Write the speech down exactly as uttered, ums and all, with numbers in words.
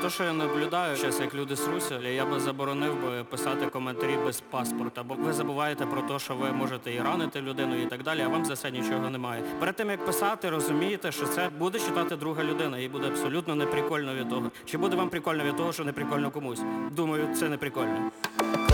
то, що я наблюдаю зараз, як люди сруся, я би заборонив би писати коментарі без паспорта, бо ви забуваєте про те, що ви можете і ранити людину і так далі, а вам за це нічого немає. Перед тим, як писати, розумієте, що це буде читати друга людина, їй буде абсолютно неприкольно від того. Чи буде вам прикольно від того, що неприкольно комусь? Думаю, це не прикольно.